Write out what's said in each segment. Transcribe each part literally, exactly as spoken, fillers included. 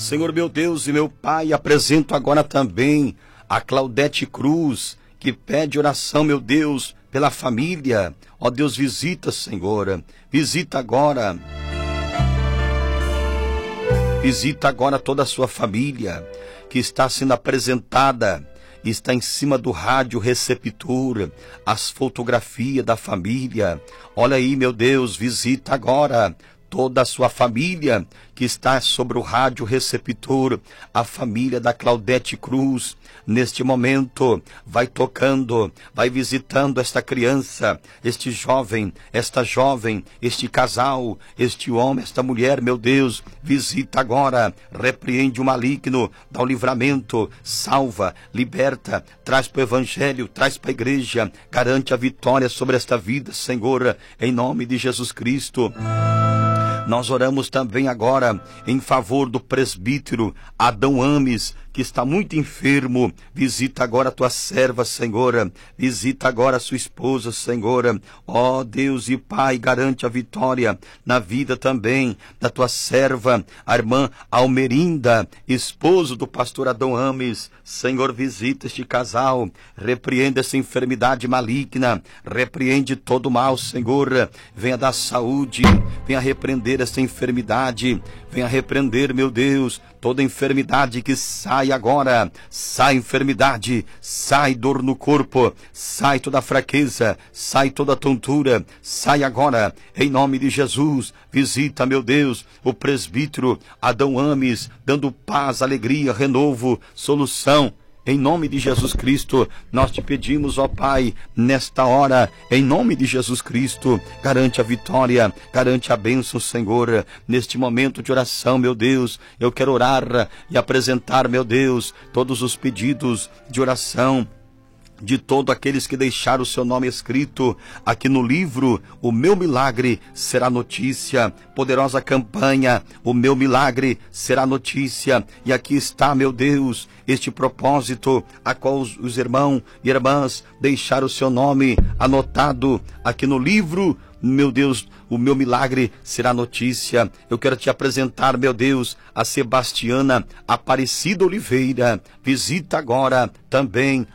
Senhor meu Deus e meu Pai, apresento agora também a Claudete Cruz, que pede oração, meu Deus, pela família. Ó Deus, visita, Senhor, visita agora. Visita agora toda a sua família, que está sendo apresentada, está em cima do rádio receptor, as fotografias da família. Olha aí, meu Deus, visita agora toda a sua família que está sobre o rádio receptor, a família da Claudete Cruz. Neste momento, vai tocando, vai visitando esta criança, este jovem, esta jovem, este casal, este homem, esta mulher, meu Deus, visita agora, repreende o maligno, dá o livramento, salva, liberta, traz para o evangelho, traz para a igreja, garante a vitória sobre esta vida, Senhor, em nome de Jesus Cristo. Nós oramos também agora em favor do presbítero Adão Ames, que está muito enfermo. Visita agora a tua serva, Senhor. Visita agora a sua esposa, Senhor. Ó Deus e Pai, garante a vitória na vida também da tua serva, a irmã Almerinda, esposo do pastor Adão Ames. Senhor, visita este casal. Repreende essa enfermidade maligna. Repreende todo o mal, Senhor. Venha dar saúde. Venha repreender essa enfermidade. Venha repreender, meu Deus, toda enfermidade que sai agora. Sai enfermidade, sai dor no corpo, sai toda fraqueza, sai toda tontura, sai agora, em nome de Jesus. Visita, meu Deus, o presbítero Adão Ames, dando paz, alegria, renovo, solução. Em nome de Jesus Cristo, nós te pedimos, ó Pai, nesta hora, em nome de Jesus Cristo, garante a vitória, garante a bênção, Senhor. Neste momento de oração, meu Deus, eu quero orar e apresentar, meu Deus, todos os pedidos de oração de todos aqueles que deixaram o seu nome escrito aqui no livro O Meu Milagre Será Notícia. Poderosa campanha, O Meu Milagre Será Notícia. E aqui está, meu Deus, este propósito a qual os, os irmãos e irmãs deixaram o seu nome anotado aqui no livro. Meu Deus, o meu milagre será notícia. Eu quero te apresentar, meu Deus, a Sebastiana Aparecida Oliveira. Visita agora também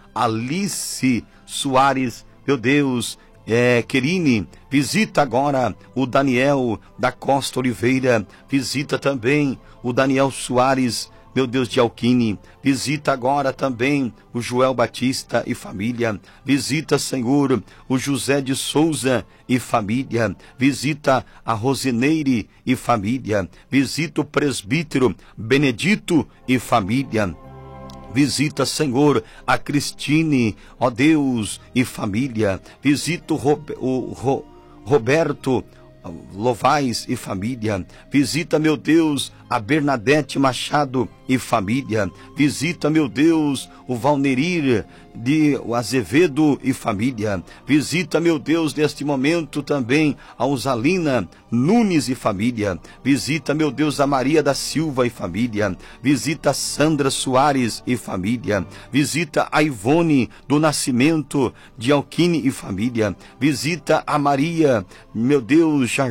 Alice Soares, meu Deus, é, Querine. Visita agora o Daniel da Costa Oliveira. Visita também o Daniel Soares, meu Deus, de Alquine. Visita agora também o Joel Batista e família. Visita, Senhor, o José de Souza e família. Visita a Rosineire e família. Visita o presbítero Benedito e família. Visita, Senhor, a Cristine, ó Deus, e família. Visita o, Rob, o Ro, Roberto Lovais e família. Visita, meu Deus, a Bernadette Machado e família. Visita, meu Deus, o Valnerir de Azevedo e família. Visita, meu Deus, neste momento também a Usalina Nunes e família. Visita, meu Deus, a Maria da Silva e família. Visita a Sandra Soares e família. Visita a Ivone do Nascimento de Alquine e família. Visita a Maria, meu Deus,